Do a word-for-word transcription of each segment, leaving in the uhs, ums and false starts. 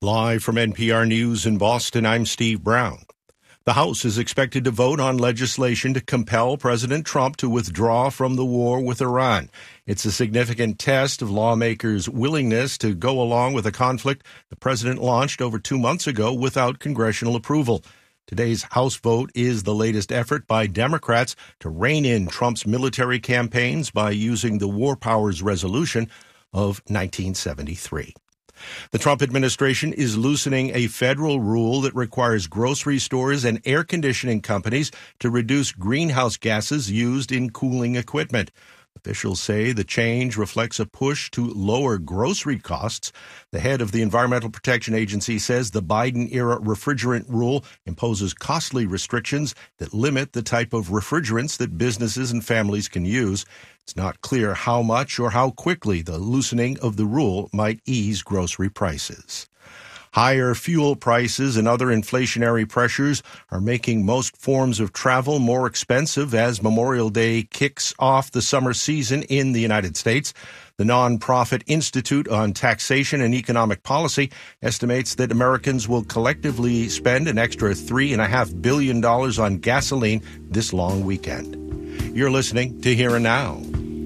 Live from N P R News in Boston, I'm Steve Brown. The House is expected to vote on legislation to compel President Trump to withdraw from the war with Iran. It's a significant test of lawmakers' willingness to go along with a conflict the president launched over two months ago without congressional approval. Today's House vote is the latest effort by Democrats to rein in Trump's military campaigns by using the War Powers Resolution of nineteen seventy-three. The Trump administration is loosening a federal rule that requires grocery stores and air conditioning companies to reduce greenhouse gases used in cooling equipment. Officials say the change reflects a push to lower grocery costs. The head of the Environmental Protection Agency says the Biden-era refrigerant rule imposes costly restrictions that limit the type of refrigerants that businesses and families can use. It's not clear how much or how quickly the loosening of the rule might ease grocery prices. Higher fuel prices and other inflationary pressures are making most forms of travel more expensive as Memorial Day kicks off the summer season in the United States. The nonprofit Institute on Taxation and Economic Policy estimates that Americans will collectively spend an extra three point five billion dollars on gasoline this long weekend. You're listening to Here and Now.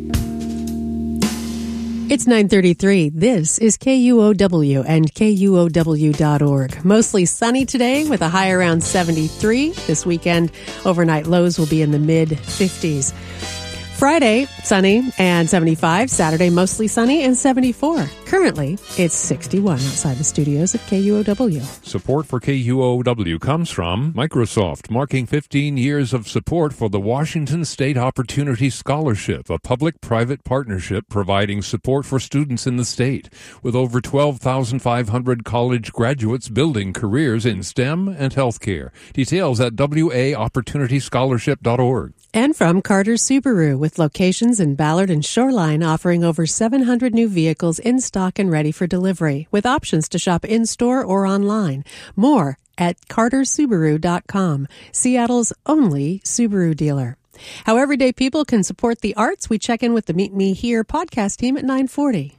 It's nine thirty-three. This is K U O W and K U O W dot org. Mostly sunny today with a high around seventy-three. This weekend, overnight lows will be in the mid fifties. Friday, sunny and seventy-five. Saturday, mostly sunny and seventy-four. Currently, it's sixty-one outside the studios at K U O W. Support for K U O W comes from Microsoft, marking fifteen years of support for the Washington State Opportunity Scholarship, a public-private partnership providing support for students in the state, with over twelve thousand five hundred college graduates building careers in STEM and healthcare. Details at W A opportunity scholarship dot org. And from Carter Subaru, with locations in Ballard and Shoreline, offering over seven hundred new vehicles in stock and ready for delivery, with options to shop in-store or online. More at carter subaru dot com, Seattle's only Subaru dealer. How everyday people can support the arts, we check in with the Meet Me Here podcast team at nine forty.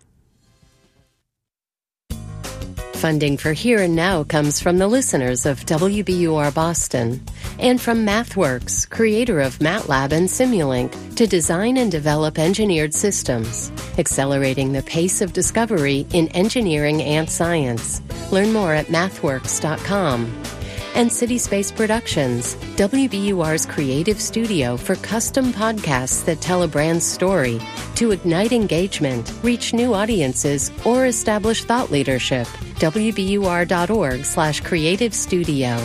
Funding for Here and Now comes from the listeners of W B U R Boston and from MathWorks, creator of MATLAB and Simulink, to design and develop engineered systems, accelerating the pace of discovery in engineering and science. Learn more at mathworks dot com. And City Space Productions, W B U R's creative studio for custom podcasts that tell a brand's story to ignite engagement, reach new audiences, or establish thought leadership. W B U R dot org slash creative studio.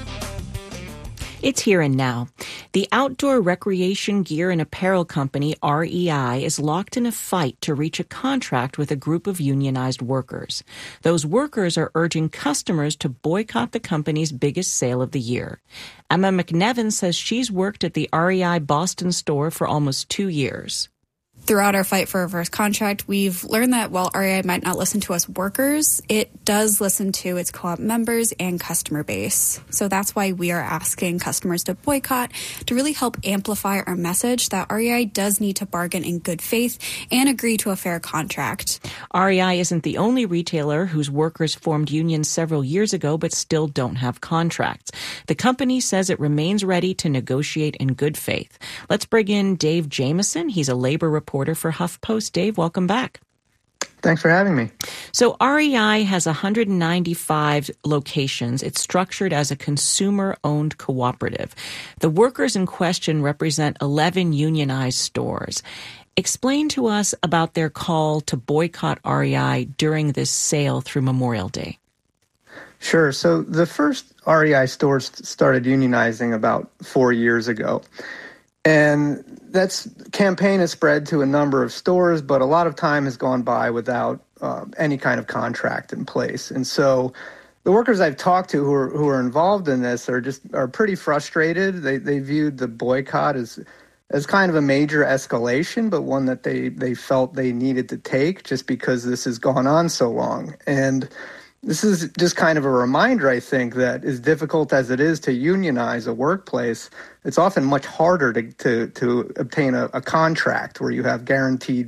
It's Here and Now. The outdoor recreation gear and apparel company R E I is locked in a fight to reach a contract with a group of unionized workers. Those workers are urging customers to boycott the company's biggest sale of the year. Emma McNevin says she's worked at the R E I Boston store for almost two years. Throughout our fight for a reverse contract, we've learned that while R E I might not listen to us workers, it does listen to its co-op members and customer base. So that's why we are asking customers to boycott, to really help amplify our message that R E I does need to bargain in good faith and agree to a fair contract. R E I isn't the only retailer whose workers formed unions several years ago but still don't have contracts. The company says it remains ready to negotiate in good faith. Let's bring in Dave Jameson. He's a labor reporter for HuffPost. Dave, welcome back. Thanks for having me. So R E I has one hundred ninety-five locations. It's structured as a consumer-owned cooperative. The workers in question represent eleven unionized stores. Explain to us about their call to boycott R E I during this sale through Memorial Day. Sure. So the first R E I stores started unionizing about four years ago. And that campaign has spread to a number of stores, but a lot of time has gone by without uh, any kind of contract in place. And so the workers I've talked to who are who are involved in this are just are pretty frustrated. They they viewed the boycott as as kind of a major escalation, but one that they, they felt they needed to take just because this has gone on so long. And this is just kind of a reminder, I think, that as difficult as it is to unionize a workplace, it's often much harder to to, to obtain a, a contract where you have guaranteed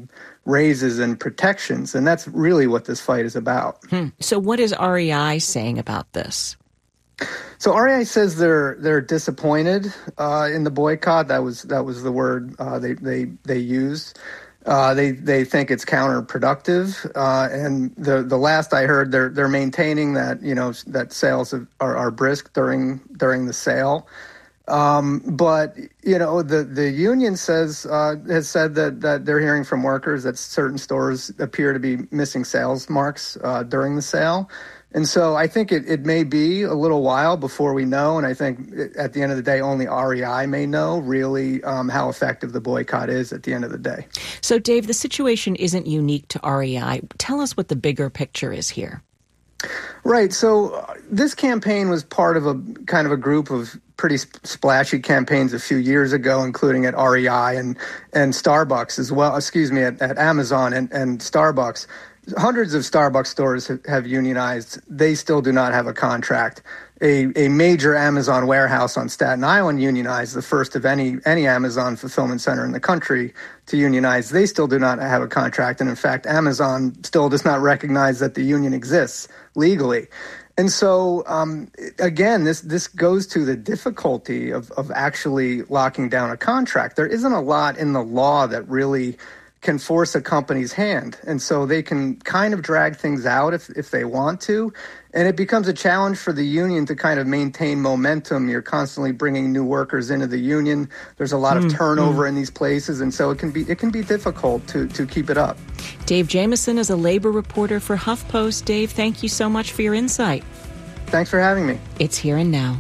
raises and protections. And that's really what this fight is about. Hmm. So what is R E I saying about this? So R E I says they're they're disappointed uh, in the boycott. That was that was the word uh, they they they used. Uh, they they think it's counterproductive, uh, and the the last I heard, they're they're maintaining that you know that sales are, are brisk during during the sale. Um, but you know the the union says uh, has said that that they're hearing from workers that certain stores appear to be missing sales marks uh, during the sale. And so I think it, it may be a little while before we know, and I think at the end of the day, only R E I may know really um, how effective the boycott is at the end of the day. So, Dave, the situation isn't unique to R E I. Tell us what the bigger picture is here. Right. So uh, this campaign was part of a kind of a group of pretty sp- splashy campaigns a few years ago, including at R E I and, and Starbucks as well, excuse me, at, at Amazon and, and Starbucks. Hundreds of Starbucks stores have unionized. They still do not have a contract. A, a major Amazon warehouse on Staten Island unionized, the first of any any Amazon fulfillment center in the country to unionize. They still do not have a contract. And in fact, Amazon still does not recognize that the union exists legally. And so, um, again, this this goes to the difficulty of, of actually locking down a contract. There isn't a lot in the law that really can force a company's hand. And so they can kind of drag things out if, if they want to. And it becomes a challenge for the union to kind of maintain momentum. You're constantly bringing new workers into the union. There's a lot mm, of turnover mm. in these places. And so it can be it can be difficult to, to keep it up. Dave Jamieson is a labor reporter for HuffPost. Dave, thank you so much for your insight. Thanks for having me. It's Here and Now.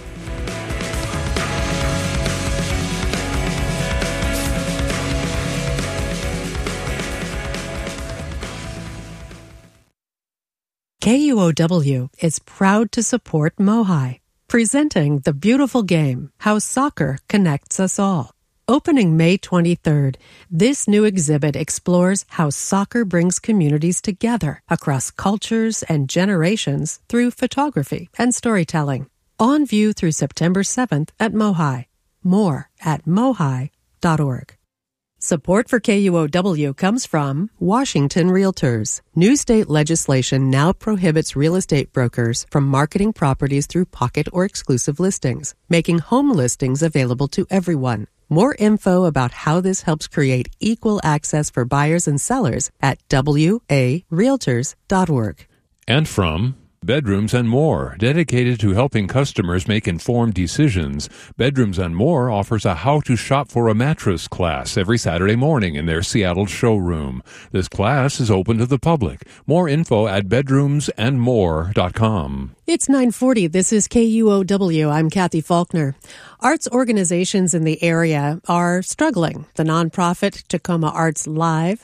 K U O W is proud to support MoHi, presenting the beautiful game, How Soccer Connects Us All. Opening May twenty-third, this new exhibit explores how soccer brings communities together across cultures and generations through photography and storytelling. On view through September seventh at MoHi. More at mohi dot org. Support for K U O W comes from Washington Realtors. New state legislation now prohibits real estate brokers from marketing properties through pocket or exclusive listings, making home listings available to everyone. More info about how this helps create equal access for buyers and sellers at w a realtors dot org. And from Bedrooms and More, dedicated to helping customers make informed decisions. Bedrooms and More offers a How to Shop for a Mattress class every Saturday morning in their Seattle showroom. This class is open to the public. More info at bedrooms and more dot com. It's nine forty. This is K U O W. I'm Kathy Faulkner. Arts organizations in the area are struggling. The nonprofit Tacoma Arts Live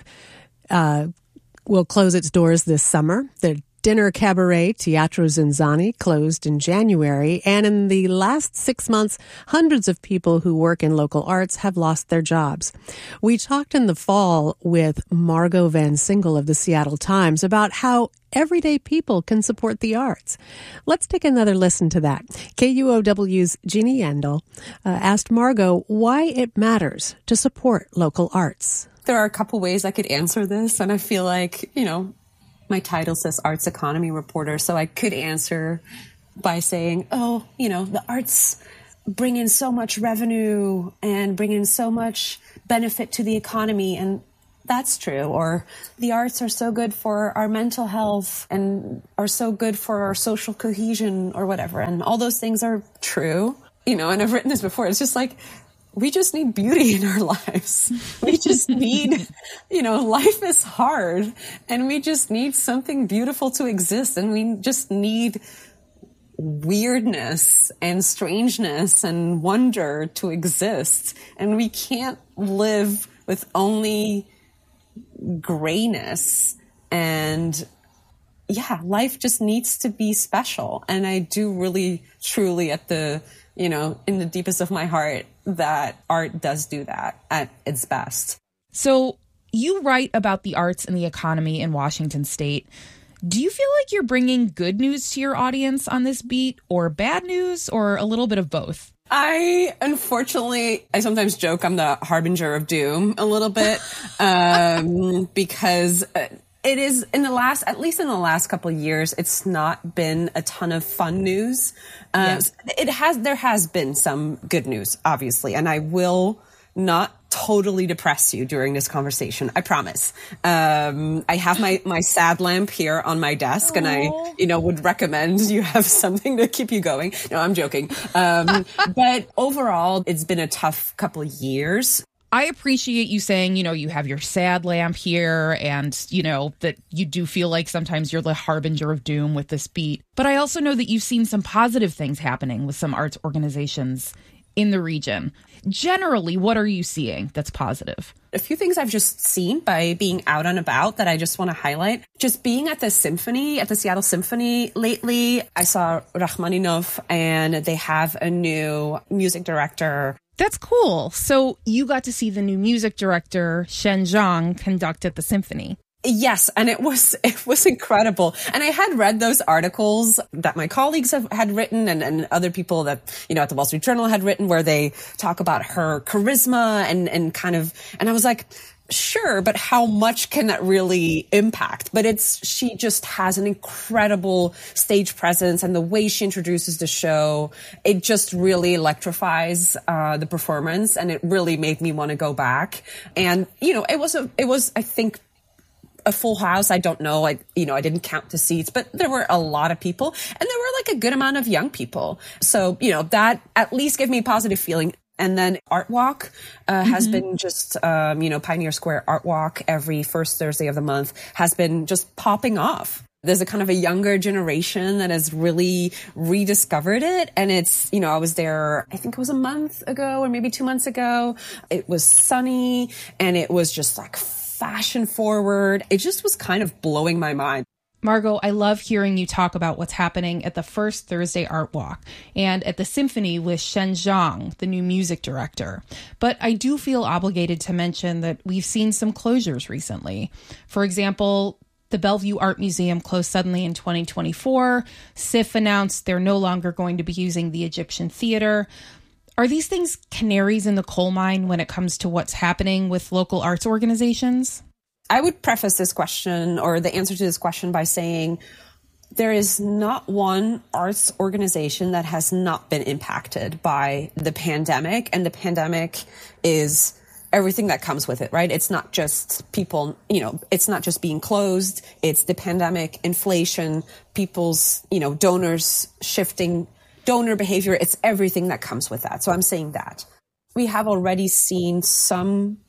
uh, will close its doors this summer. The Dinner Cabaret Teatro Zinzani closed in January, and in the last six months, hundreds of people who work in local arts have lost their jobs. We talked in the fall with Margot Van Single of the Seattle Times about how everyday people can support the arts. Let's take another listen to that. K U O W's Jeannie Yandel uh, asked Margot why it matters to support local arts. There are a couple ways I could answer this, and I feel like, you know, my title says Arts Economy Reporter, so I could answer by saying, oh, you know, the arts bring in so much revenue and bring in so much benefit to the economy, and that's true. Or the arts are so good for our mental health and are so good for our social cohesion or whatever. And all those things are true, you know, and I've written this before. It's just like, we just need beauty in our lives. We just need, you know, life is hard and we just need something beautiful to exist. And we just need weirdness and strangeness and wonder to exist. And we can't live with only grayness. And yeah, life just needs to be special. And I do really, truly at the, you know, in the deepest of my heart, that art does do that at its best. So you write about the arts and the economy in Washington State. Do you feel like you're bringing good news to your audience on this beat, or bad news, or a little bit of both? I, unfortunately, I sometimes joke I'm the harbinger of doom a little bit, um, because it is in the last, at least in the last couple of years, it's not been a ton of fun news. Uh, yes. It has, there has been some good news, obviously, and I will not totally depress you during this conversation. I promise. Um, I have my, my sad lamp here on my desk. Aww. And I, you know, would recommend you have something to keep you going. No, I'm joking. Um, but overall, it's been a tough couple of years. I appreciate you saying, you know, you have your sad lamp here and, you know, that you do feel like sometimes you're the harbinger of doom with this beat. But I also know that you've seen some positive things happening with some arts organizations in the region. Generally, what are you seeing that's positive? A few things I've just seen by being out and about that I just want to highlight. Just being at the symphony, at the Seattle Symphony lately, I saw Rachmaninov and they have a new music director. That's cool. So you got to see the new music director, Shen Zhang, conduct at the symphony. Yes, and it was it was incredible. And I had read those articles that my colleagues have, had written and, and other people that, you know, at the Wall Street Journal had written where they talk about her charisma and, and kind of, and I was like, sure, but how much can that really impact? But it's, she just has an incredible stage presence and the way she introduces the show, it just really electrifies, uh, the performance and it really made me want to go back. And, you know, it was a, it was, I think, a full house. I don't know. I, you know, I didn't count the seats, but there were a lot of people and there were like a good amount of young people. So, you know, that at least gave me a positive feeling. And then Art Walk uh, mm-hmm. has been just, um, you know, Pioneer Square Art Walk every first Thursday of the month has been just popping off. There's a kind of a younger generation that has really rediscovered it. And it's, you know, I was there, I think it was a month ago or maybe two months ago. It was sunny and it was just like fashion forward. It just was kind of blowing my mind. Margot, I love hearing you talk about what's happening at the first Thursday Art Walk and at the Symphony with Shen Zhang, the new music director. But I do feel obligated to mention that we've seen some closures recently. For example, the Bellevue Art Museum closed suddenly in twenty twenty-four. S I F announced they're no longer going to be using the Egyptian Theater. Are these things canaries in the coal mine when it comes to what's happening with local arts organizations? I would preface this question or the answer to this question by saying there is not one arts organization that has not been impacted by the pandemic. And the pandemic is everything that comes with it, right? It's not just people, you know, it's not just being closed. It's the pandemic, inflation, people's, you know, donors shifting donor behavior, it's everything that comes with that. So I'm saying that. We have already seen some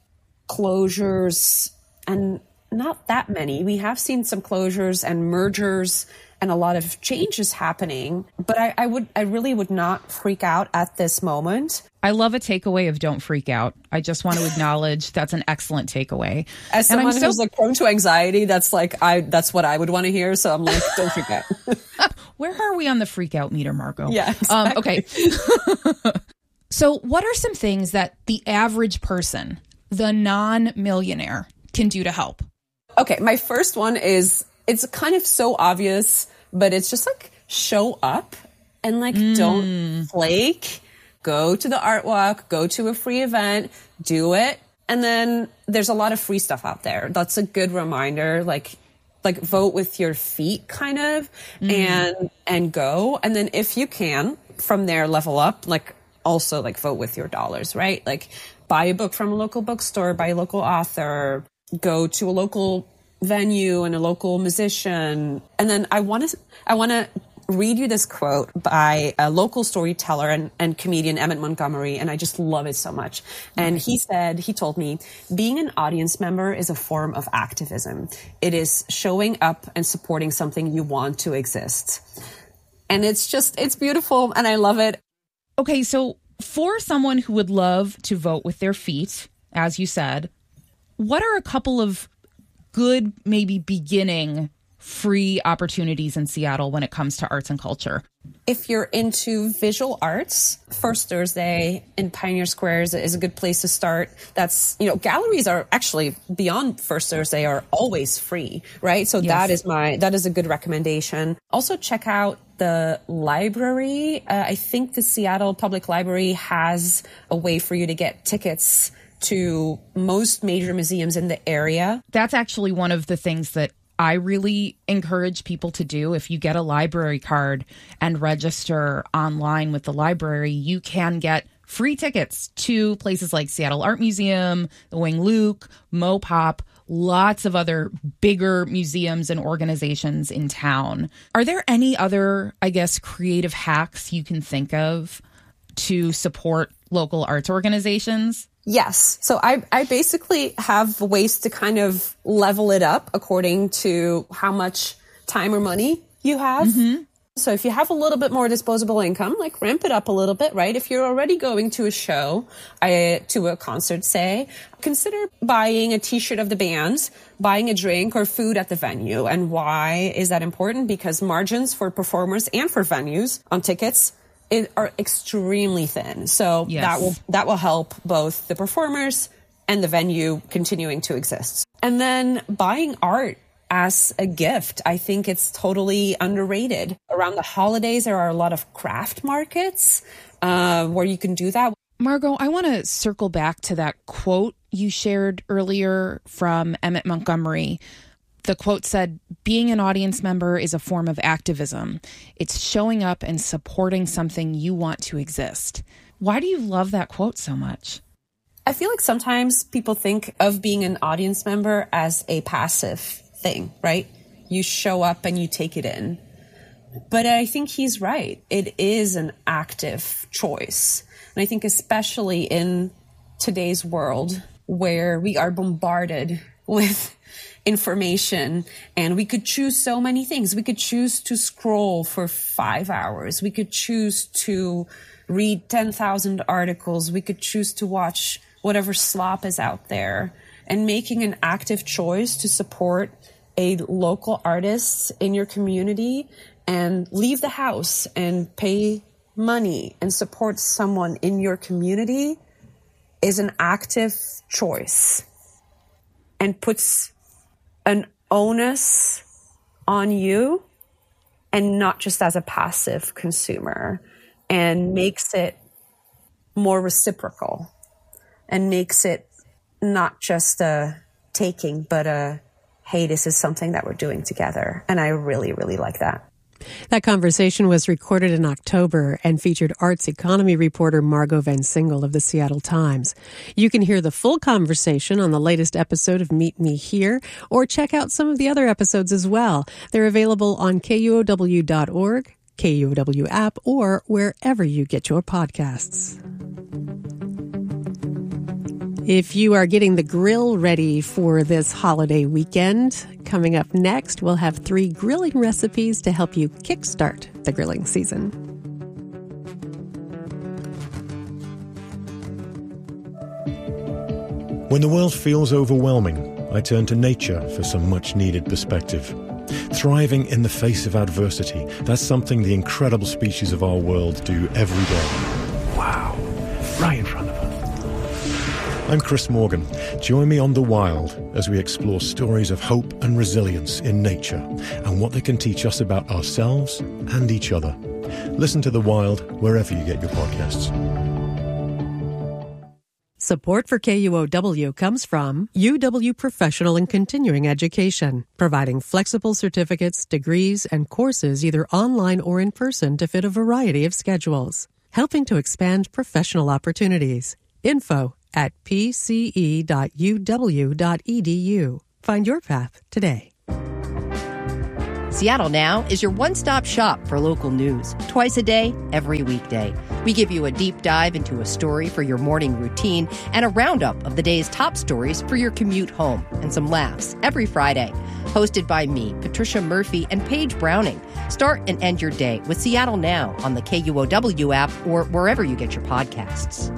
closures and not that many. We have seen some closures and mergers and a lot of changes happening. But I, I would, I really would not freak out at this moment. I love a takeaway of don't freak out. I just want to acknowledge that's an excellent takeaway. As someone so- who's like prone to anxiety, that's like, I, that's what I would want to hear. So I'm like, don't freak out. Where are we on the freak out meter, Margot? Yeah, exactly. Um, okay. So what are some things that the average person, the non-millionaire, can do to help? Okay, my first one is, it's kind of so obvious, but it's just like show up and like mm. don't flake. Go to the art walk, go to a free event, do it. And then there's a lot of free stuff out there. That's a good reminder, like like vote with your feet kind of mm. and and go. And then if you can, from there level up, like also like vote with your dollars, right? Like buy a book from a local bookstore, buy a local author, go to a local venue and a local musician. And then I want to I want to read you this quote by a local storyteller and, and comedian Emmett Montgomery, and I just love it so much. And he said, he told me, being an audience member is a form of activism. It is showing up and supporting something you want to exist. And it's just, it's beautiful, and I love it. Okay, so for someone who would love to vote with their feet, as you said, what are a couple of good, maybe beginning free opportunities in Seattle when it comes to arts and culture. If you're into visual arts, First Thursday in Pioneer Square is a, is a good place to start. That's, you know, galleries are actually beyond First Thursday are always free, right? So yes. that is my, that is a good recommendation. Also check out the library. Uh, I think the Seattle Public Library has a way for you to get tickets to most major museums in the area. That's actually one of the things that I really encourage people to do. If you get a library card and register online with the library, you can get free tickets to places like Seattle Art Museum, the Wing Luke, Mopop, lots of other bigger museums and organizations in town. Are there any other, I guess, creative hacks you can think of to support local arts organizations? Yes. So I, I basically have ways to kind of level it up according to how much time or money you have. Mm-hmm. So if you have a little bit more disposable income, like ramp it up a little bit, right? If you're already going to a show, I, to a concert, say, consider buying a t-shirt of the band, buying a drink or food at the venue. And why is that important? Because margins for performers and for venues on tickets It are extremely thin. So yes. that will that will help both the performers and the venue continuing to exist. And then buying art as a gift, I think it's totally underrated. Around the holidays, there are a lot of craft markets uh, where you can do that. Margot, I want to circle back to that quote you shared earlier from Emmett Montgomery. The quote said, being an audience member is a form of activism. It's showing up and supporting something you want to exist. Why do you love that quote so much? I feel like sometimes people think of being an audience member as a passive thing, right? You show up and you take it in. But I think he's right. It is an active choice. And I think especially in today's world where we are bombarded with information and we could choose so many things. We could choose to scroll for five hours. We could choose to read ten thousand articles. We could choose to watch whatever slop is out there. And making an active choice to support a local artist in your community and leave the house and pay money and support someone in your community is an active choice and puts an onus on you and not just as a passive consumer, and makes it more reciprocal and makes it not just a taking, but a, hey, this is something that we're doing together. And I really, really like that. That conversation was recorded in October and featured arts economy reporter Margot Van Singel of the Seattle Times. You can hear the full conversation on the latest episode of Meet Me Here, or check out some of the other episodes as well. They're available on K U O W dot org, K U O W app, or wherever you get your podcasts. If you are getting the grill ready for this holiday weekend, coming up next, we'll have three grilling recipes to help you kickstart the grilling season. When the world feels overwhelming, I turn to nature for some much-needed perspective. Thriving in the face of adversity, that's something the incredible species of our world do every day. Wow, right in front of us. I'm Chris Morgan. Join me on The Wild as we explore stories of hope and resilience in nature and what they can teach us about ourselves and each other. Listen to The Wild wherever you get your podcasts. Support for K U O W comes from U W Professional and Continuing Education, providing flexible certificates, degrees, and courses either online or in person to fit a variety of schedules, helping to expand professional opportunities. Info at p c e dot u w dot e d u. Find your path today. Seattle Now is your one-stop shop for local news, twice a day, every weekday. We give you a deep dive into a story for your morning routine and a roundup of the day's top stories for your commute home, and some laughs every Friday. Hosted by me, Patricia Murphy, and Paige Browning. Start and end your day with Seattle Now on the K U O W app or wherever you get your podcasts.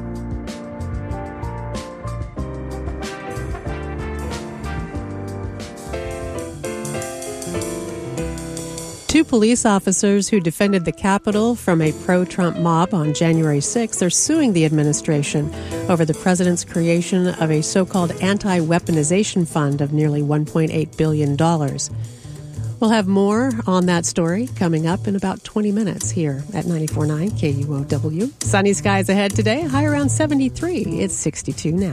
Two police officers who defended the Capitol from a pro-Trump mob on January sixth are suing the administration over the president's creation of a so-called anti-weaponization fund of nearly one point eight billion dollars. We'll have more on that story coming up in about twenty minutes here at ninety-four point nine K U O W. Sunny skies ahead today, high around seventy-three. It's sixty-two now.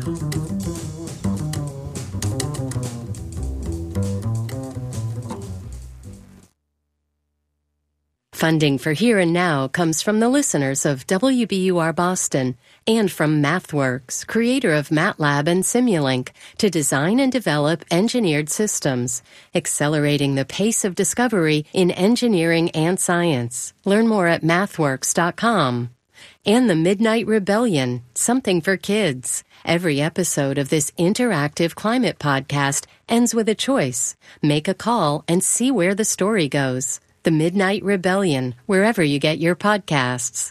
Funding for Here and Now comes from the listeners of W B U R Boston and from MathWorks, creator of MATLAB and Simulink, to design and develop engineered systems, accelerating the pace of discovery in engineering and science. Learn more at mathworks dot com. And the Midnight Rebellion, something for kids. Every episode of this interactive climate podcast ends with a choice. Make a call and see where the story goes. The Midnight Rebellion, wherever you get your podcasts.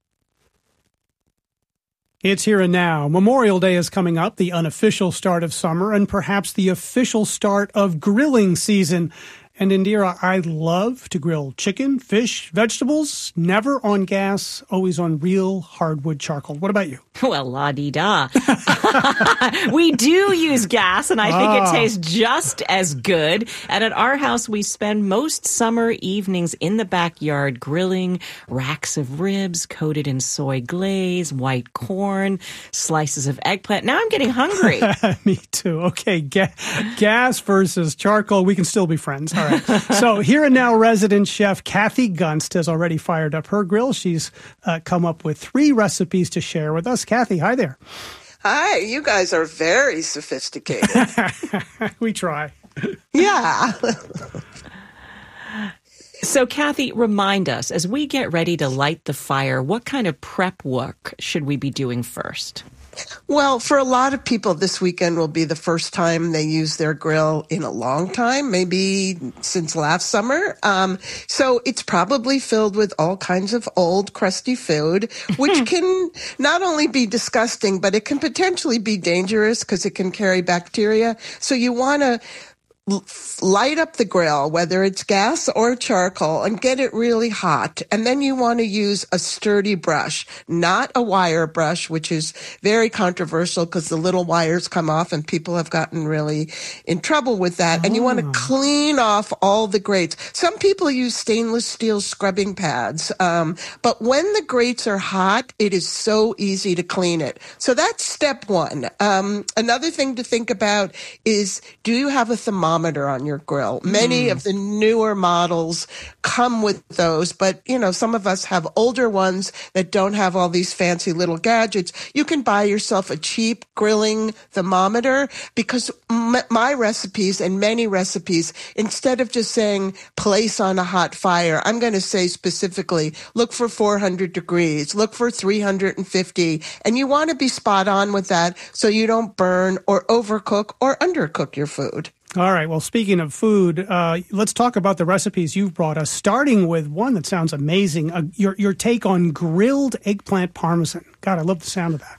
It's Here and Now. Memorial Day is coming up, the unofficial start of summer, and perhaps the official start of grilling season. And Indira, I love to grill chicken, fish, vegetables, never on gas, always on real hardwood charcoal. What about you? Well, la-di-da. We do use gas, and I think ah. it tastes just as good. And at our house, we spend most summer evenings in the backyard grilling racks of ribs coated in soy glaze, white corn, slices of eggplant. Now I'm getting hungry. Me too. Okay, ga- gas versus charcoal. We can still be friends. All right. So Here and Now resident chef Kathy Gunst has already fired up her grill. She's uh, come up with three recipes to share with us. Kathy, hi there. Hi, you guys are very sophisticated. We try. Yeah. So, Kathy, remind us, as we get ready to light the fire, what kind of prep work should we be doing first? Well, for a lot of people, this weekend will be the first time they use their grill in a long time, maybe since last summer. Um, so it's probably filled with all kinds of old, crusty food, which can not only be disgusting, but it can potentially be dangerous because it can carry bacteria. So you want to light up the grill, whether it's gas or charcoal, and get it really hot. And then you want to use a sturdy brush, not a wire brush, which is very controversial because the little wires come off and people have gotten really in trouble with that. Oh. And you want to clean off all the grates. Some people use stainless steel scrubbing pads. Um, but when the grates are hot, it is so easy to clean it. So that's step one. Um, another thing to think about is, do you have a thermometer on your grill? Many mm. of the newer models come with those, but you know, some of us have older ones that don't have all these fancy little gadgets. You can buy yourself a cheap grilling thermometer, because m- my recipes and many recipes, instead of just saying place on a hot fire, I'm going to say specifically look for four hundred degrees, look for three hundred fifty, and you want to be spot on with that so you don't burn or overcook or undercook your food. All right. Well, speaking of food, uh, let's talk about the recipes you've brought us, starting with one that sounds amazing, uh, your your take on grilled eggplant parmesan. God, I love the sound of that.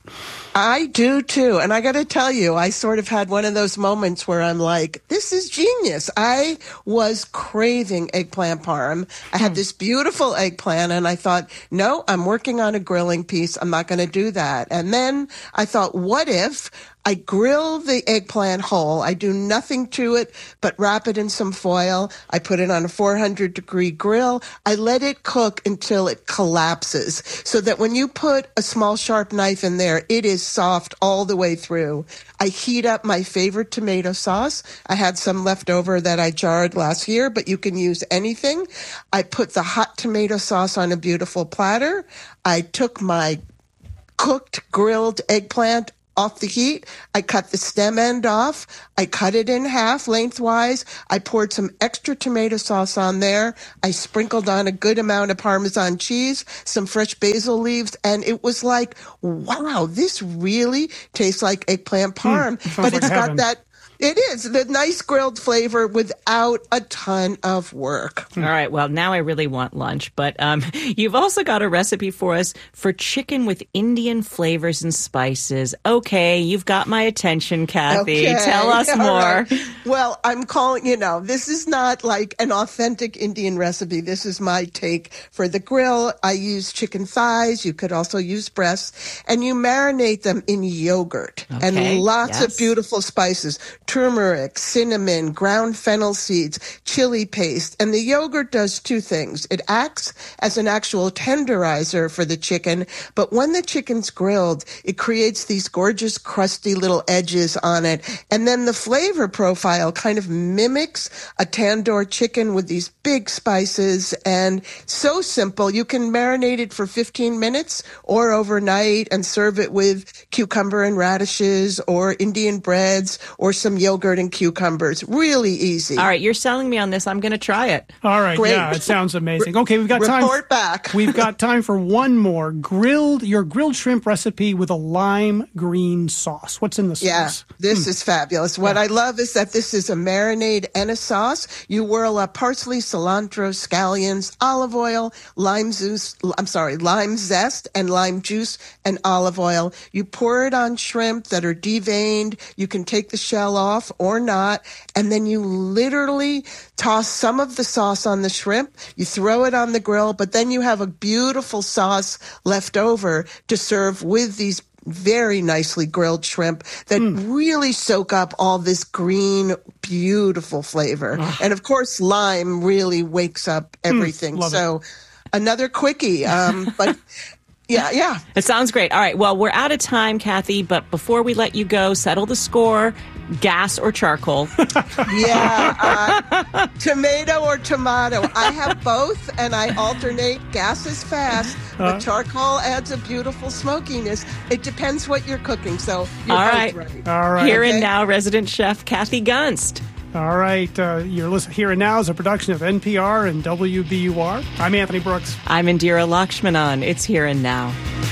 I do, too. And I got to tell you, I sort of had one of those moments where I'm like, this is genius. I was craving eggplant parm. I had this beautiful eggplant, and I thought, no, I'm working on a grilling piece. I'm not going to do that. And then I thought, what if I grill the eggplant whole? I do nothing to it but wrap it in some foil. I put it on a four hundred degree grill. I let it cook until it collapses, so that when you put a small sharp knife in there, it is soft all the way through. I heat up my favorite tomato sauce. I had some left over that I jarred last year, but you can use anything. I put the hot tomato sauce on a beautiful platter. I took my cooked grilled eggplant off the heat. I cut the stem end off. I cut it in half lengthwise. I poured some extra tomato sauce on there. I sprinkled on a good amount of Parmesan cheese, some fresh basil leaves, and it was like, wow, this really tastes like eggplant parm. Mm, but it's like got heaven. that It is the nice grilled flavor without a ton of work. All right. Well, now I really want lunch. But um, you've also got a recipe for us for chicken with Indian flavors and spices. Okay, you've got my attention, Kathy. Okay. Tell us All more. Right. Well, I'm calling, you know, this is not like an authentic Indian recipe. This is my take for the grill. I use chicken thighs. You could also use breasts. And you marinate them in yogurt Okay. and lots Yes. of beautiful spices. Turmeric, cinnamon, ground fennel seeds, chili paste. And the yogurt does two things. It acts as an actual tenderizer for the chicken, but when the chicken's grilled, it creates these gorgeous crusty little edges on it. And then the flavor profile kind of mimics a tandoor chicken with these big spices, and so simple. You can marinate it for fifteen minutes or overnight and serve it with cucumber and radishes or Indian breads or some yogurt and cucumbers. Really easy. All right, you're selling me on this. I'm going to try it. All right, Great. yeah, it sounds amazing. Okay, we've got time. Report back. We've got time for one more grilled your grilled shrimp recipe with a lime green sauce. What's in the sauce? Yeah, this Hmm. is fabulous. What Yeah. I love is that this is a marinade and a sauce. You whirl up parsley, cilantro, scallions, olive oil, lime juice, I'm sorry, lime zest and lime juice and olive oil. You pour it on shrimp that are deveined. You can take the shell off or not. And then you literally toss some of the sauce on the shrimp. You throw it on the grill, but then you have a beautiful sauce left over to serve with these very nicely grilled shrimp that Mm. really soak up all this green, beautiful flavor. Oh. And of course, lime really wakes up everything. Mm, love so another quickie. Um, but yeah, yeah. It sounds great. All right, well, we're out of time, Kathy, but before we let you go, settle the score, gas or charcoal. Yeah, uh, tomato or tomato. I have both, and I alternate. Gas is fast, but Uh. charcoal adds a beautiful smokiness. It depends what you're cooking, so you're All both right. right. All right. Here Okay. and now, resident chef Kathy Gunst. All right. Uh, you're listening. Here and Now is a production of N P R and W B U R. I'm Anthony Brooks. I'm Indira Lakshmanan. It's Here and Now.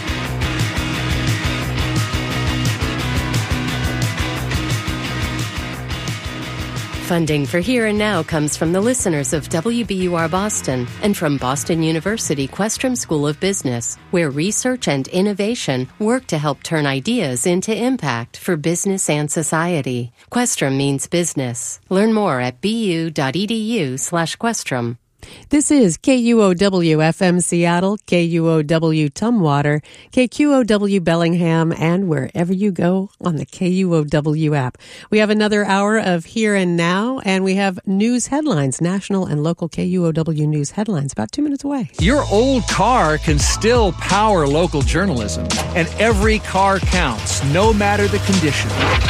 Funding for Here and Now comes from the listeners of W B U R Boston and from Boston University Questrom School of Business, where research and innovation work to help turn ideas into impact for business and society. Questrom means business. Learn more at bu.edu slash Questrom. This is K U O W F M Seattle, K U O W Tumwater, K Q O W Bellingham, and wherever you go on the K U O W app. We have another hour of Here and Now, and we have news headlines, national and local K U O W news headlines, about two minutes away. Your old car can still power local journalism, and every car counts, no matter the condition.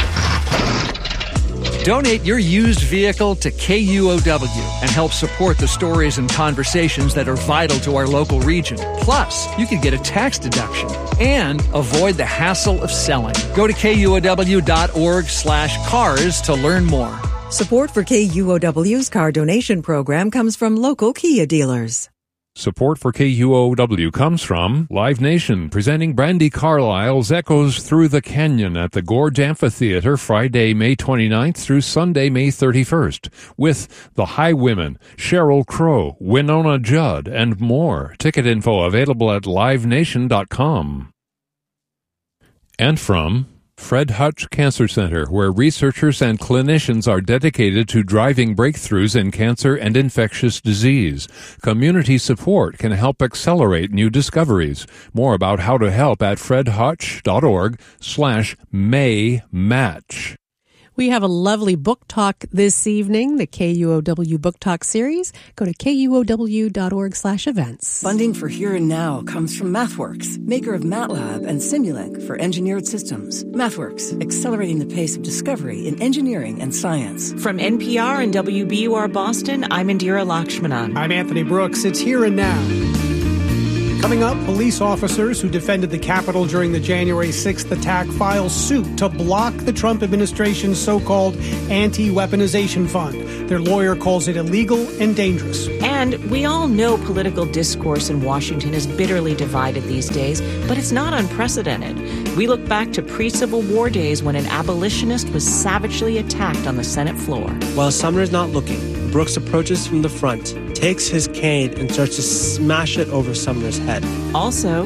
Donate your used vehicle to K U O W and help support the stories and conversations that are vital to our local region. Plus, you can get a tax deduction and avoid the hassle of selling. Go to K U O W dot org slash cars to learn more. Support for K U O W's car donation program comes from local Kia dealers. Support for K U O W comes from Live Nation, presenting Brandi Carlile's Echoes Through the Canyon at the Gorge Amphitheater Friday, May twenty-ninth through Sunday, May thirty-first, with The Highwomen, Sheryl Crow, Winona Judd, and more. Ticket info available at live nation dot com. And from Fred Hutch Cancer Center, where researchers and clinicians are dedicated to driving breakthroughs in cancer and infectious disease. Community support can help accelerate new discoveries. More about how to help at fredhutch.org slash May Match. We have a lovely book talk this evening, the K U O W Book Talk series. Go to K U O W dot org slash events. Funding for Here and Now comes from MathWorks, maker of MATLAB and Simulink for engineered systems. MathWorks, accelerating the pace of discovery in engineering and science. From N P R and W B U R Boston, I'm Indira Lakshmanan. I'm Anthony Brooks. It's Here and Now. Coming up, police officers who defended the Capitol during the January sixth attack file suit to block the Trump administration's so-called anti-weaponization fund. Their lawyer calls it illegal and dangerous. And we all know political discourse in Washington is bitterly divided these days, but it's not unprecedented. We look back to pre-Civil War days when an abolitionist was savagely attacked on the Senate floor. While Sumner's not looking, Brooks approaches from the front, takes his cane, and starts to smash it over Sumner's head. Also,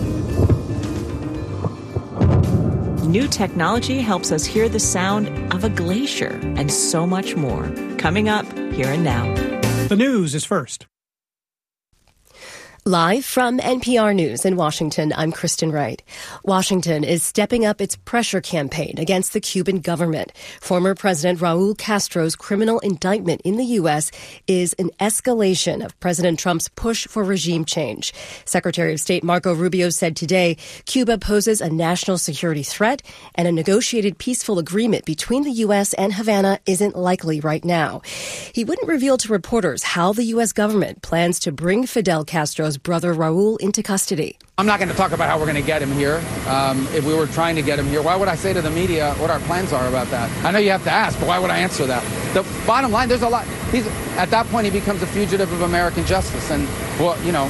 new technology helps us hear the sound of a glacier and so much more. Coming up here and now. The news is first. Live from N P R News in Washington, I'm Kristen Wright. Washington is stepping up its pressure campaign against the Cuban government. Former President Raul Castro's criminal indictment in the U S is an escalation of President Trump's push for regime change. Secretary of State Marco Rubio said today Cuba poses a national security threat and a negotiated peaceful agreement between the U S and Havana isn't likely right now. He wouldn't reveal to reporters how the U S government plans to bring Fidel Castro's brother Raul into custody. I'm not going to talk about how we're going to get him here. Um, if we were trying to get him here, why would I say to the media what our plans are about that? I know you have to ask, but why would I answer that? The bottom line, there's a lot. He's, at that point, he becomes a fugitive of American justice. And, well, you know,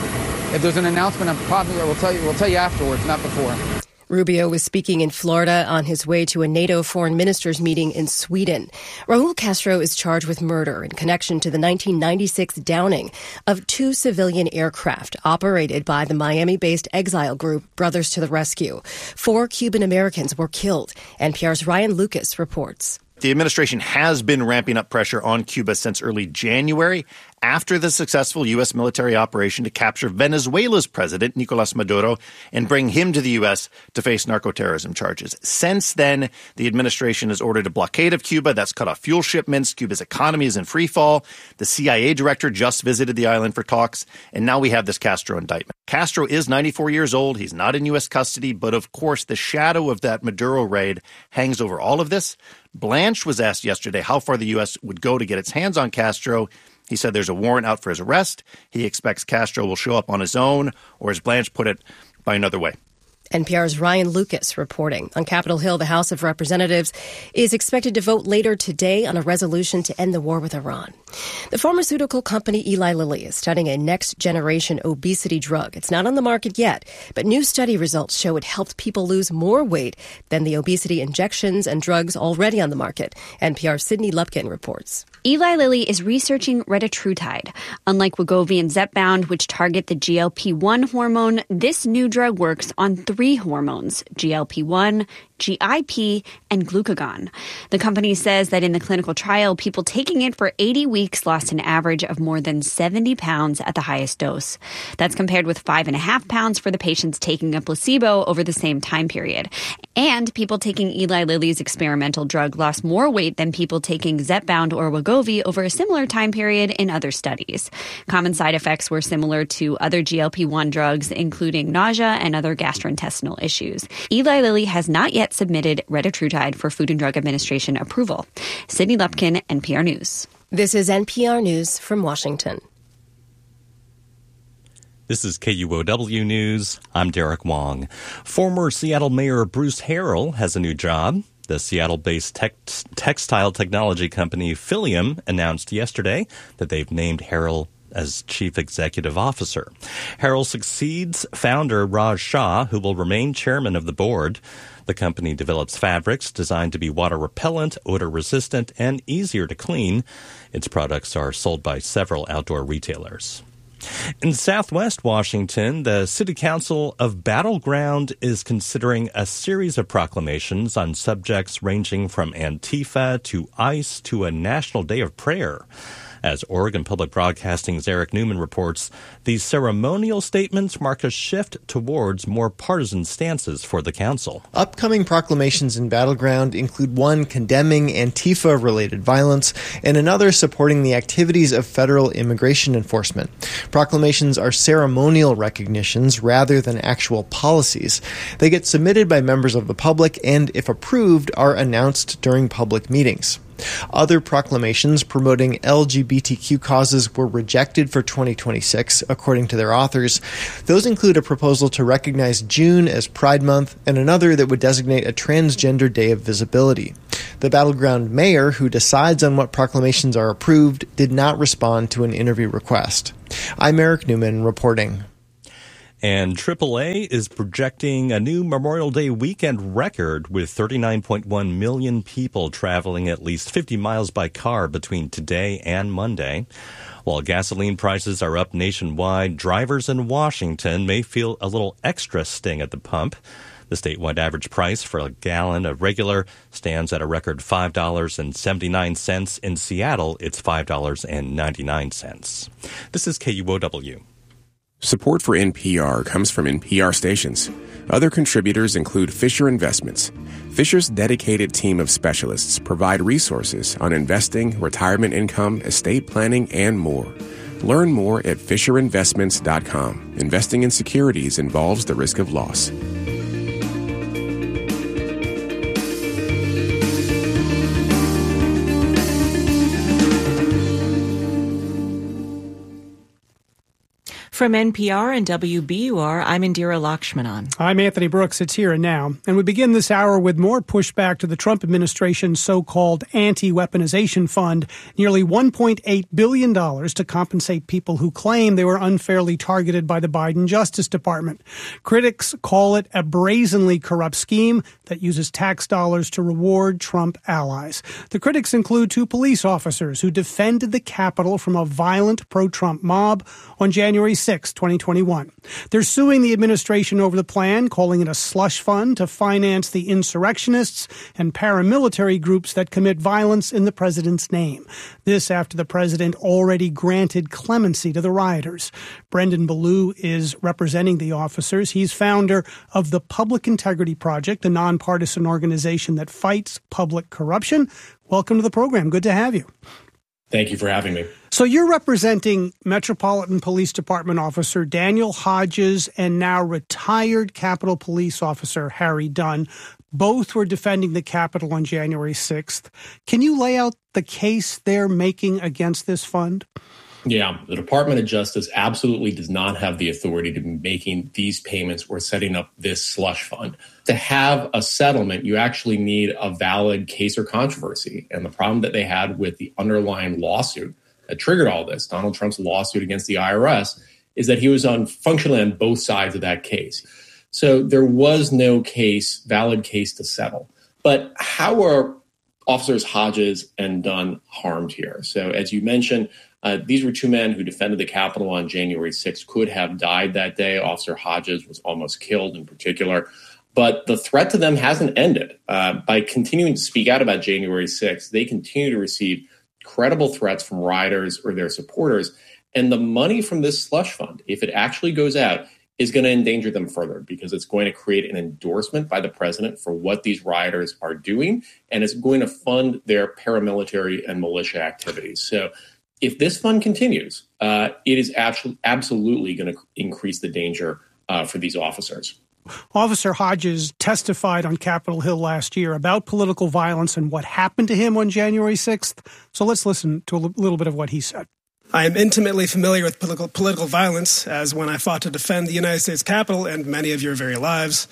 if there's an announcement, I'm probably, we'll tell you, we'll tell you afterwards, not before. Rubio was speaking in Florida on his way to a NATO foreign ministers meeting in Sweden. Raul Castro is charged with murder in connection to the nineteen ninety-six downing of two civilian aircraft operated by the Miami-based exile group Brothers to the Rescue. Four Cuban Americans were killed. N P R's Ryan Lucas reports. The administration has been ramping up pressure on Cuba since early January after the successful U S military operation to capture Venezuela's president, Nicolas Maduro, and bring him to the U S to face narco-terrorism charges. Since then, the administration has ordered a blockade of Cuba that's cut off fuel shipments. Cuba's economy is in free fall. The C I A director just visited the island for talks, and now we have this Castro indictment. Castro is ninety-four years old. He's not in U S custody, but of course, the shadow of that Maduro raid hangs over all of this. Blanche was asked yesterday how far the U S would go to get its hands on Castro. He said there's a warrant out for his arrest. He expects Castro will show up on his own, or as Blanche put it, by another way. N P R's Ryan Lucas reporting. On Capitol Hill, the House of Representatives is expected to vote later today on a resolution to end the war with Iran. The pharmaceutical company Eli Lilly is studying a next-generation obesity drug. It's not on the market yet, but new study results show it helped people lose more weight than the obesity injections and drugs already on the market. N P R's Sydney Lupkin reports. Eli Lilly is researching retatrutide. Unlike Wegovy and Zepbound, which target the G L P one hormone, this new drug works on three hormones, G L P one, G I P, and glucagon. The company says that in the clinical trial, people taking it for eighty weeks lost an average of more than seventy pounds at the highest dose. That's compared with five and a half pounds for the patients taking a placebo over the same time period. And people taking Eli Lilly's experimental drug lost more weight than people taking Zepbound or Wegovy over a similar time period in other studies. Common side effects were similar to other G L P one drugs, including nausea and other gastrointestinal issues. Eli Lilly has not yet submitted retatrutide for Food and Drug Administration approval. Sydney Lupkin, N P R News. This is N P R News from Washington. This is K U O W News. I'm Derek Wong. Former Seattle Mayor Bruce Harrell has a new job. The Seattle-based tex- textile technology company Philium announced yesterday that they've named Harrell as Chief Executive Officer. Harrell succeeds founder Raj Shah, who will remain chairman of the board. The company develops fabrics designed to be water repellent, odor resistant, and easier to clean. Its products are sold by several outdoor retailers. In Southwest Washington, the City Council of Battleground is considering a series of proclamations on subjects ranging from Antifa to ICE to a National Day of Prayer. As Oregon Public Broadcasting's Eric Newman reports, these ceremonial statements mark a shift towards more partisan stances for the council. Upcoming proclamations in Battleground include one condemning Antifa-related violence and another supporting the activities of federal immigration enforcement. Proclamations are ceremonial recognitions rather than actual policies. They get submitted by members of the public and, if approved, are announced during public meetings. Other proclamations promoting L G B T Q causes were rejected for twenty twenty-six, according to their authors. Those include a proposal to recognize June as Pride Month and another that would designate a transgender day of visibility. The Battleground mayor, who decides on what proclamations are approved, did not respond to an interview request. I'm Eric Newman reporting. And triple A is projecting a new Memorial Day weekend record with thirty-nine point one million people traveling at least fifty miles by car between today and Monday. While gasoline prices are up nationwide, drivers in Washington may feel a little extra sting at the pump. The statewide average price for a gallon of regular stands at a record five dollars and seventy-nine cents. In Seattle, it's five dollars and ninety-nine cents. This is K U O W. Support for N P R comes from N P R stations. Other contributors include Fisher Investments. Fisher's dedicated team of specialists provide resources on investing, retirement income, estate planning, and more. Learn more at fisher investments dot com. Investing in securities involves the risk of loss. From N P R and W B U R, I'm Indira Lakshmanan. I'm Anthony Brooks. It's Here and Now. And we begin this hour with more pushback to the Trump administration's so-called anti-weaponization fund, nearly one point eight billion dollars to compensate people who claim they were unfairly targeted by the Biden Justice Department. Critics call it a brazenly corrupt scheme that uses tax dollars to reward Trump allies. The critics include two police officers who defended the Capitol from a violent pro-Trump mob on January sixth, twenty twenty-one. They're suing the administration over the plan, calling it a slush fund to finance the insurrectionists and paramilitary groups that commit violence in the president's name. This after the president already granted clemency to the rioters. Brendan Ballou is representing the officers. He's founder of the Public Integrity Project, a nonpartisan organization that fights public corruption. Welcome to the program. Good to have you. Thank you for having me. So you're representing Metropolitan Police Department officer Daniel Hodges and now retired Capitol Police officer Harry Dunn. Both were defending the Capitol on January sixth. Can you lay out the case they're making against this fund? Yeah, the Department of Justice absolutely does not have the authority to be making these payments or setting up this slush fund. To have a settlement, you actually need a valid case or controversy. And the problem that they had with the underlying lawsuit that triggered all this, Donald Trump's lawsuit against the I R S, is that he was on functionally on both sides of that case. So there was no case, valid case to settle. But how are Officers Hodges and Dunn harmed here? So as you mentioned, Uh, these were two men who defended the Capitol on January sixth, could have died that day. Officer Hodges was almost killed in particular. But the threat to them hasn't ended. Uh, by continuing to speak out about January sixth, they continue to receive credible threats from rioters or their supporters. And the money from this slush fund, if it actually goes out, is going to endanger them further because it's going to create an endorsement by the president for what these rioters are doing. And it's going to fund their paramilitary and militia activities. So if this fund continues, uh, it is actually absolutely going to increase the danger uh, for these officers. Officer Hodges testified on Capitol Hill last year about political violence and what happened to him on January sixth. So let's listen to a little bit of what he said. I am intimately familiar with political, political violence, as when I fought to defend the United States Capitol and many of your very lives,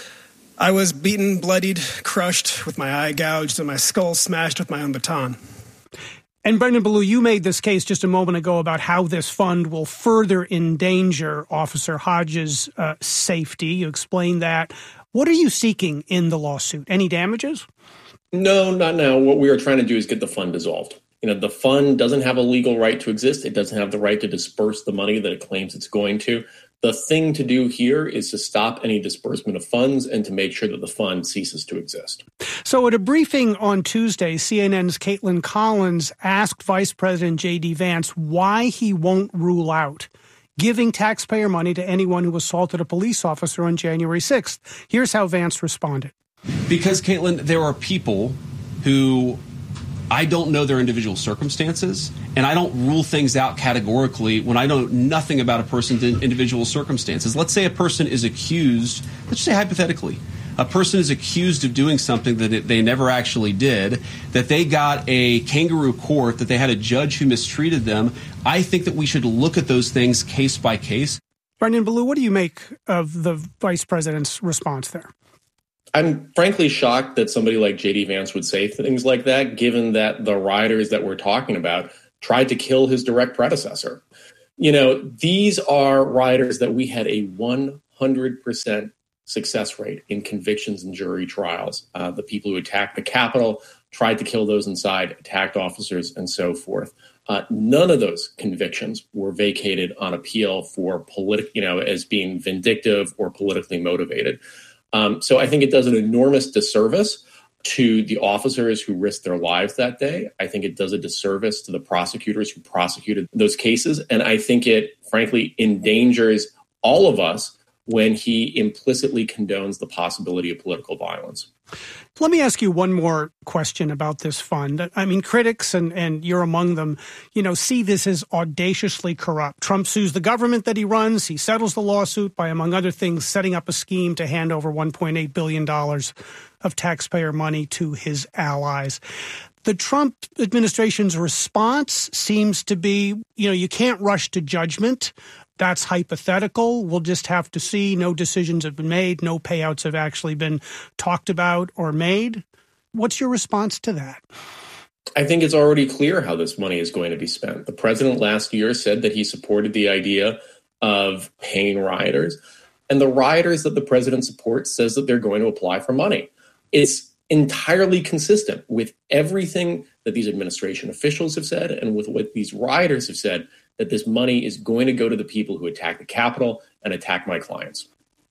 I was beaten, bloodied, crushed, with my eye gouged and my skull smashed with my own baton. And Brendan Ballou, you made this case just a moment ago about how this fund will further endanger Officer Hodges' uh, safety. You explained that. What are you seeking in the lawsuit? Any damages? No, not now. What we are trying to do is get the fund dissolved. You know, the fund doesn't have a legal right to exist. It doesn't have the right to disperse the money that it claims it's going to. The thing to do here is to stop any disbursement of funds and to make sure that the fund ceases to exist. So at a briefing on Tuesday, C N N's Caitlin Collins asked Vice President J D Vance why he won't rule out giving taxpayer money to anyone who assaulted a police officer on January sixth. Here's how Vance responded. Because, Caitlin, there are people who I don't know their individual circumstances, and I don't rule things out categorically when I know nothing about a person's individual circumstances. Let's say a person is accused, let's say hypothetically, a person is accused of doing something that it, they never actually did, that they got a kangaroo court, that they had a judge who mistreated them, I think that we should look at those things case by case. Brendan Ballou, what do you make of the vice president's response there? I'm frankly shocked that somebody like J D Vance would say things like that, given that the rioters that we're talking about tried to kill his direct predecessor. You know, these are rioters that we had a one hundred percent success rate in convictions and jury trials. Uh, the people who attacked the Capitol, tried to kill those inside, attacked officers, and so forth. Uh, none of those convictions were vacated on appeal for politic, you know, as being vindictive or politically motivated. Um, so I think it does an enormous disservice to the officers who risked their lives that day. I think it does a disservice to the prosecutors who prosecuted those cases. And I think it, frankly, endangers all of us when he implicitly condones the possibility of political violence. Let me ask you one more question about this fund. I mean, critics, and, and you're among them, you know, see this as audaciously corrupt. Trump sues the government that he runs. He settles the lawsuit by, among other things, setting up a scheme to hand over one point eight billion dollars of taxpayer money to his allies. The Trump administration's response seems to be, you know, you can't rush to judgment. That's hypothetical. We'll just have to see. No decisions have been made. No payouts have actually been talked about or made. What's your response to that? I think it's already clear how this money is going to be spent. The president last year said that he supported the idea of paying rioters. And the rioters that the president supports says that they're going to apply for money. It's entirely consistent with everything that these administration officials have said and with what these rioters have said, that this money is going to go to the people who attack the Capitol and attack my clients.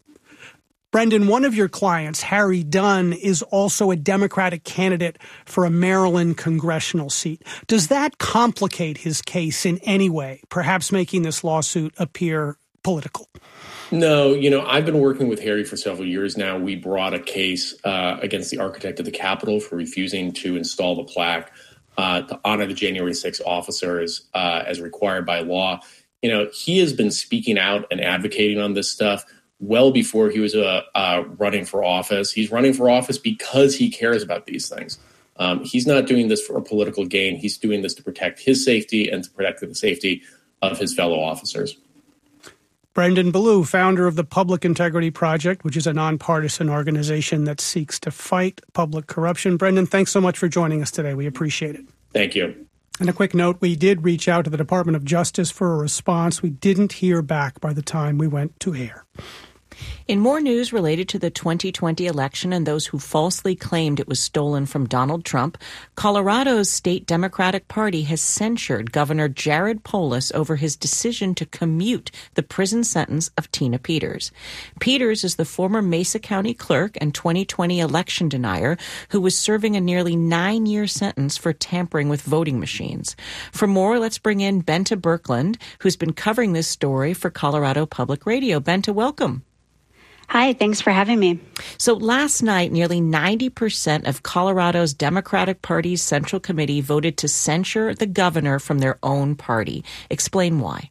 Brendan, one of your clients, Harry Dunn, is also a Democratic candidate for a Maryland congressional seat. Does that complicate his case in any way, perhaps making this lawsuit appear political? No, you know, I've been working with Harry for several years now. We brought a case uh, against the architect of the Capitol for refusing to install the plaque uh, to honor the January sixth officers uh, as required by law. You know, he has been speaking out and advocating on this stuff well before he was uh, uh, running for office. He's running for office because he cares about these things. Um, he's not doing this for a political gain. He's doing this to protect his safety and to protect the safety of his fellow officers. Brendan Ballou, founder of the Public Integrity Project, which is a nonpartisan organization that seeks to fight public corruption. Brendan, thanks so much for joining us today. We appreciate it. Thank you. And a quick note, we did reach out to the Department of Justice for a response. We didn't hear back by the time we went to air. In more news related to the twenty twenty election and those who falsely claimed it was stolen from Donald Trump, Colorado's state Democratic Party has censured Governor Jared Polis over his decision to commute the prison sentence of Tina Peters. Peters is the former Mesa County clerk and twenty twenty election denier who was serving a nearly nine-year sentence for tampering with voting machines. For more, let's bring in Benta Birkeland, who's been covering this story for Colorado Public Radio. Benta, welcome. Hi, thanks for having me. So last night, nearly ninety percent of Colorado's Democratic Party's Central Committee voted to censure the governor from their own party. Explain why.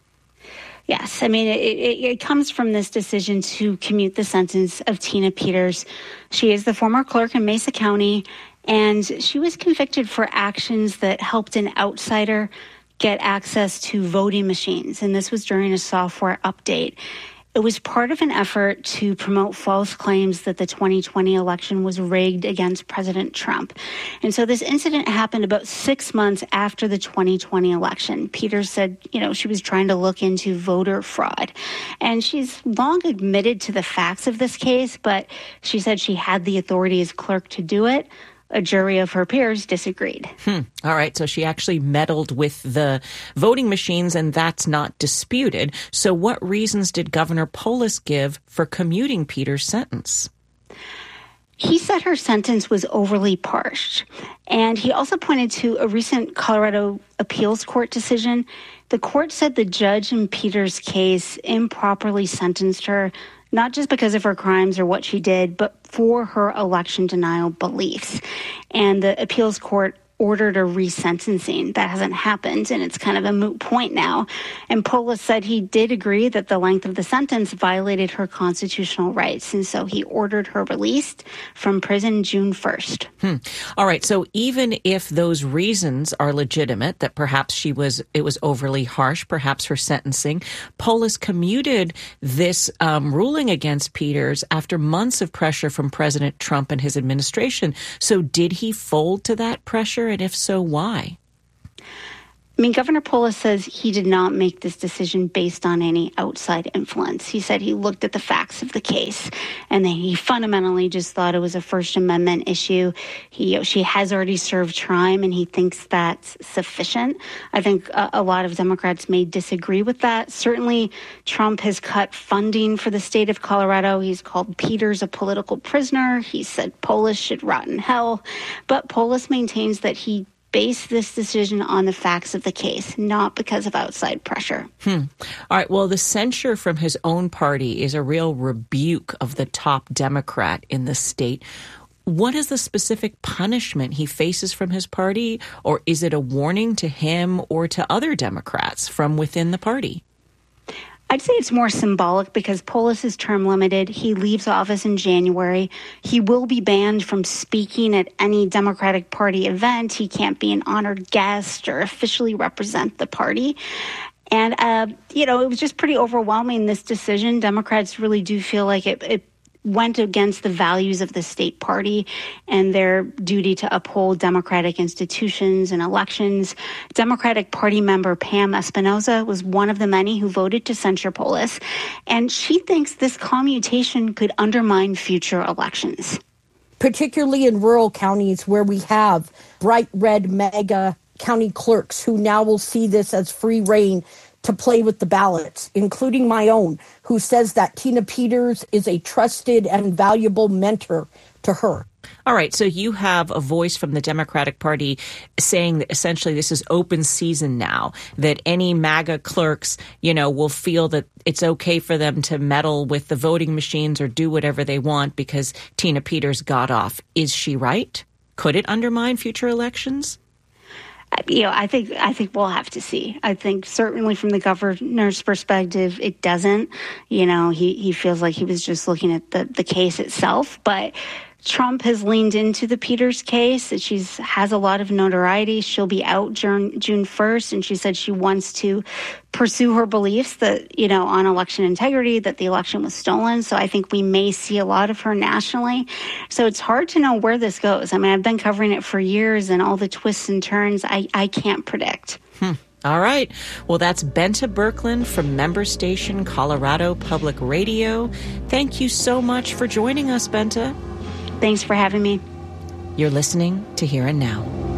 Yes, I mean, it, it, it comes from this decision to commute the sentence of Tina Peters. She is the former clerk in Mesa County, and she was convicted for actions that helped an outsider get access to voting machines, and this was during a software update. It was part of an effort to promote false claims that the twenty twenty election was rigged against President Trump. And so this incident happened about six months after the twenty twenty election. Peters said, you know, she was trying to look into voter fraud. And she's long admitted to the facts of this case, but she said she had the authority as clerk to do it. A jury of her peers disagreed. Hmm. All right. So she actually meddled with the voting machines, and that's not disputed. So what reasons did Governor Polis give for commuting Peters' sentence? He said her sentence was overly harsh. And he also pointed to a recent Colorado appeals court decision. The court said the judge in Peters' case improperly sentenced her, not just because of her crimes or what she did, but for her election denial beliefs. And the appeals court ordered a resentencing. That hasn't happened, and it's kind of a moot point now. And Polis said he did agree that the length of the sentence violated her constitutional rights, and so he ordered her released from prison June first. Hmm. All right, so even if those reasons are legitimate, that perhaps she was it was overly harsh, perhaps her sentencing, Polis commuted this um, ruling against Peters after months of pressure from President Trump and his administration. So did he fold to that pressure? And if so, why? I mean, Governor Polis says he did not make this decision based on any outside influence. He said he looked at the facts of the case, and then he fundamentally just thought it was a First Amendment issue. He, she has already served time, and he thinks that's sufficient. I think a, a lot of Democrats may disagree with that. Certainly, Trump has cut funding for the state of Colorado. He's called Peters a political prisoner. He said Polis should rot in hell. But Polis maintains that he base this decision on the facts of the case, not because of outside pressure. Hmm. All right. Well, the censure from his own party is a real rebuke of the top Democrat in the state. What is the specific punishment he faces from his party, or is it a warning to him or to other Democrats from within the party? I'd say it's more symbolic because Polis is term limited. He leaves office in January. He will be banned from speaking at any Democratic Party event. He can't be an honored guest or officially represent the party. And, uh, you know, it was just pretty overwhelming, this decision. Democrats really do feel like it, it went against the values of the state party and their duty to uphold democratic institutions and elections. Democratic Party member Pam Espinoza was one of the many who voted to censure Polis, and she thinks this commutation could undermine future elections. Particularly in rural counties where we have bright red MAGA county clerks who now will see this as free rein to play with the ballots, including my own, who says that Tina Peters is a trusted and valuable mentor to her. All right, so you have a voice from the Democratic Party saying that essentially this is open season now, that any MAGA clerks, you know, will feel that it's okay for them to meddle with the voting machines or do whatever they want because Tina Peters got off. Is she right? Could it undermine future elections? You know, I think I think we'll have to see. I think certainly from the governor's perspective, it doesn't. You know, he, he feels like he was just looking at the, the case itself. But Trump has leaned into the Peters case. She has a lot of notoriety. She'll be out June, June first, and she said she wants to pursue her beliefs that, you know, on election integrity, that the election was stolen. So I think we may see a lot of her nationally. So it's hard to know where this goes. I mean, I've been covering it for years, and all the twists and turns, I, I can't predict. Hmm. All right. Well, that's Bente Birkeland from member station Colorado Public Radio. Thank you so much for joining us, Bente. Thanks for having me. You're listening to Here and Now.